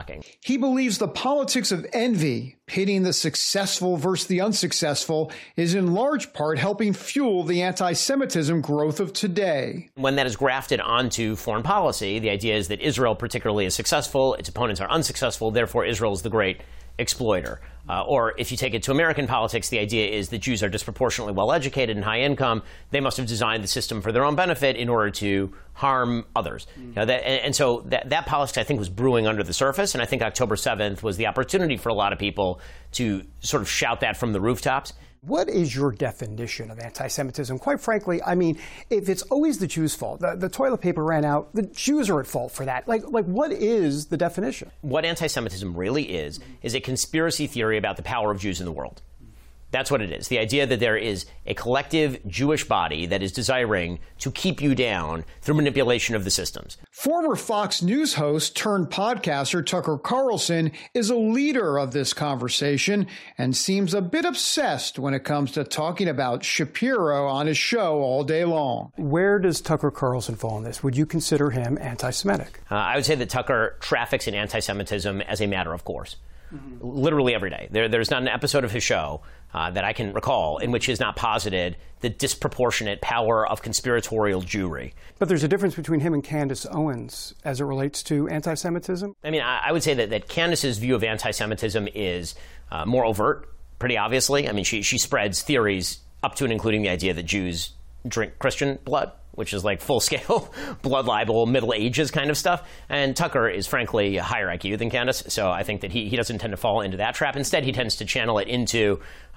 He believes the politics of envy, pitting the successful versus the unsuccessful, is in large part helping fuel the anti-Semitism growth of today. When that is grafted onto foreign policy, the idea is that Israel particularly is successful, its opponents are unsuccessful, therefore Israel is the great exploiter. Or if you take it to American politics, the idea is that Jews are disproportionately well-educated and high income. They must have designed the system for their own benefit in order to harm others. So that politics, I think, was brewing under the surface. And I think October 7th was the opportunity for a lot of people to sort of shout that from the rooftops. What is your definition of anti-Semitism? Quite frankly, I mean, if it's always the Jews' fault, the toilet paper ran out, the Jews are at fault for that. Like what is the definition? What anti-Semitism really is a conspiracy theory about the power of Jews in the world. That's what it is. The idea that there is a collective Jewish body that is desiring to keep you down through manipulation of the systems. Former Fox News host turned podcaster Tucker Carlson is a leader of this conversation and seems a bit obsessed when it comes to talking about Shapiro on his show all day long. Where does Tucker Carlson fall in this? Would you consider him anti-Semitic? I would say that Tucker traffics in anti-Semitism as a matter of course. Literally every day. There's not an episode of his show that I can recall in which he has not posited the disproportionate power of conspiratorial Jewry. But there's a difference between him and Candace Owens as it relates to anti-Semitism? I mean, I would say that Candace's view of anti-Semitism is more overt, pretty obviously. I mean, she spreads theories up to and including the idea that Jews drink Christian blood, which is like full-scale blood libel, Middle Ages kind of stuff. And Tucker is, frankly, a higher IQ than Candace, so I think that he doesn't tend to fall into that trap. Instead, he tends to channel it into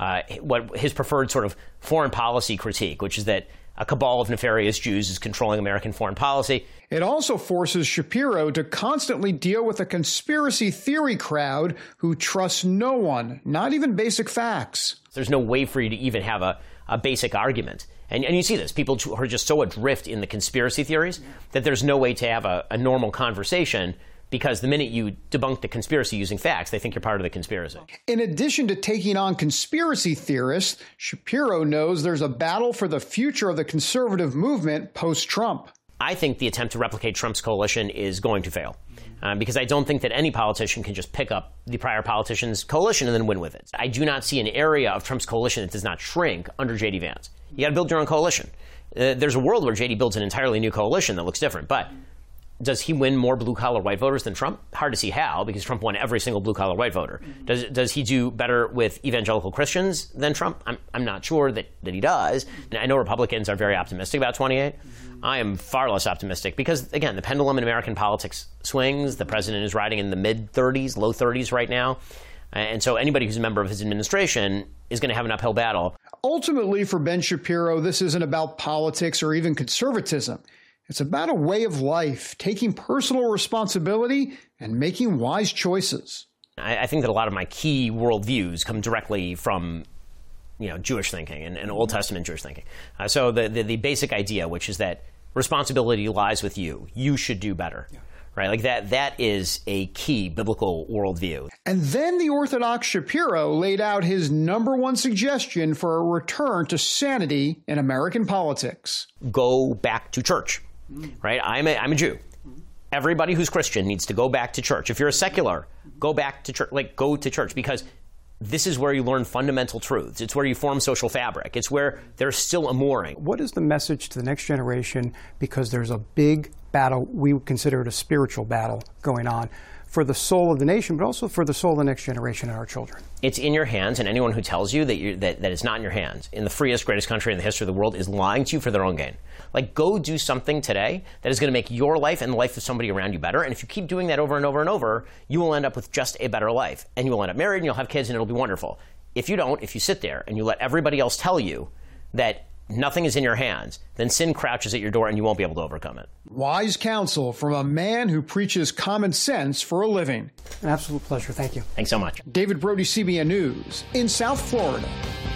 what his preferred sort of foreign policy critique, which is that a cabal of nefarious Jews is controlling American foreign policy. It also forces Shapiro to constantly deal with a conspiracy theory crowd who trusts no one, not even basic facts. There's no way for you to even have a basic argument. And you see this. People who are just so adrift in the conspiracy theories that there's no way to have a normal conversation because the minute you debunk the conspiracy using facts, they think you're part of the conspiracy. In addition to taking on conspiracy theorists, Shapiro knows there's a battle for the future of the conservative movement post-Trump. I think the attempt to replicate Trump's coalition is going to fail. Because I don't think that any politician can just pick up the prior politician's coalition and then win with it. I do not see an area of Trump's coalition that does not shrink under J.D. Vance. You got to build your own coalition. There's a world where J.D. builds an entirely new coalition that looks different. But does he win more blue-collar white voters than Trump? Hard to see how, because Trump won every single blue-collar white voter. Does he do better with evangelical Christians than Trump? I'm not sure that he does. And I know Republicans are very optimistic about 28. I am far less optimistic because, again, the pendulum in American politics swings. The president is riding in the mid-30s, low 30s right now. And so anybody who's a member of his administration is going to have an uphill battle. Ultimately, for Ben Shapiro, this isn't about politics or even conservatism. It's about a way of life, taking personal responsibility and making wise choices. I think that a lot of my key worldviews come directly from Jewish thinking and Old Testament Jewish thinking. So the basic idea, which is that responsibility lies with you. You should do better. Yeah. Right? Like that is a key biblical worldview. And then the Orthodox Shapiro laid out his number one suggestion for a return to sanity in American politics. Go back to church. Right? I'm a Jew. Everybody who's Christian needs to go back to church. If you're a secular, go back to church. Go to church, because this is where you learn fundamental truths. It's where you form social fabric. It's where there's still a mooring. What is the message to the next generation? Because there's a big battle, we would consider it a spiritual battle going on for the soul of the nation, but also for the soul of the next generation and our children. It's in your hands, and anyone who tells you that it's not in your hands, in the freest, greatest country in the history of the world, is lying to you for their own gain. Go do something today that is going to make your life and the life of somebody around you better. And if you keep doing that over and over and over, you will end up with just a better life. And you will end up married, and you'll have kids, and it'll be wonderful. If you don't, if you sit there and you let everybody else tell you that nothing is in your hands, then sin crouches at your door and you won't be able to overcome it. Wise counsel from a man who preaches common sense for a living. An absolute pleasure. Thank you. Thanks so much. David Brody, CBN News, in South Florida.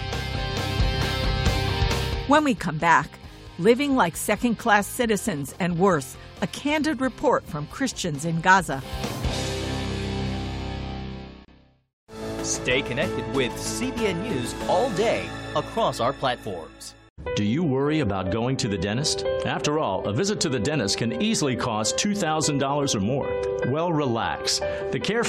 When we come back, living like second-class citizens and worse, a candid report from Christians in Gaza. Stay connected with CBN News all day across our platforms. Do you worry about going to the dentist? After all, a visit to the dentist can easily cost $2,000 or more. Well, relax. The Care